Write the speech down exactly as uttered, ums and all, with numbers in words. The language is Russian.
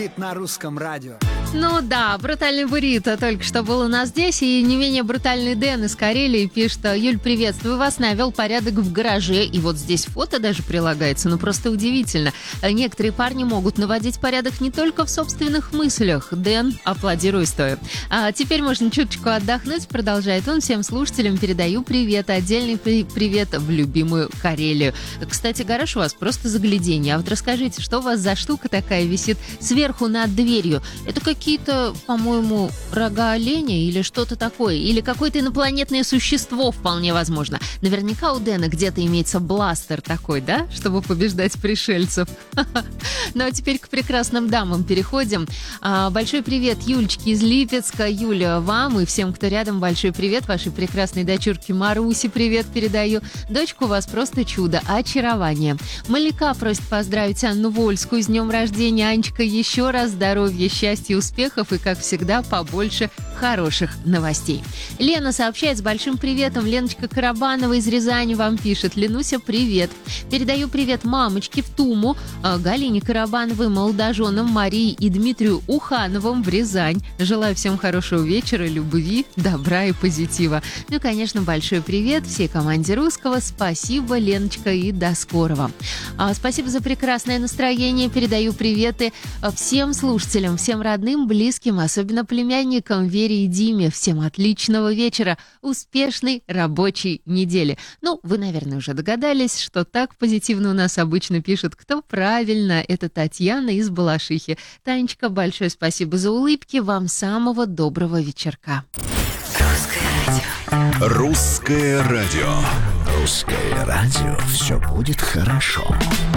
звучит на русском радио. Ну да, брутальный буррито только что был у нас здесь, и не менее брутальный Дэн из Карелии пишет: Юль, приветствую вас, навел порядок в гараже, и вот здесь фото даже прилагается, ну просто удивительно. Некоторые парни могут наводить порядок не только в собственных мыслях. Дэн, аплодирую стоя. А теперь можно чуточку отдохнуть, продолжает он. Всем слушателям передаю привет, отдельный при- привет в любимую Карелию. Кстати, гараж у вас просто загляденье. А вот расскажите, что у вас за штука такая висит сверху над дверью? Это какие-то, по-моему, рога оленя или что-то такое? Или какое-то инопланетное существо, вполне возможно. Наверняка у Дэна где-то имеется бластер такой, да? Чтобы побеждать пришельцев. Ну а теперь к прекрасным дамам переходим. Большой привет Юлечке из Липецка. Юля, вам и всем, кто рядом, большой привет. Вашей прекрасной дочурке Марусе привет передаю. Дочка у вас просто чудо, очарование. Маляка просит поздравить Анну Вольскую с днем рождения. Анечка, еще раз здоровья, счастья, успехов и, как всегда, побольше хороших новостей. Лена сообщает с большим приветом. Леночка Карабанова из Рязани вам пишет: Ленуся, привет. Передаю привет мамочке в Туму, Галине Карабановой, молодоженам Марии и Дмитрию Ухановым в Рязань. Желаю всем хорошего вечера, любви, добра и позитива. Ну и, конечно, большой привет всей команде Русского. Спасибо, Леночка, и до скорого. А, спасибо за прекрасное настроение. Передаю приветы всем слушателям, всем родным, близким, особенно племянникам Вере и Диме. Всем отличного вечера, успешной рабочей недели. Ну, вы, наверное, уже догадались, что так позитивно у нас обычно пишет. Кто правильно? Это Татьяна из Балашихи. Танечка, большое спасибо за улыбки. Вам самого доброго вечерка. Русское радио. Русское радио. Русское радио. Все будет хорошо.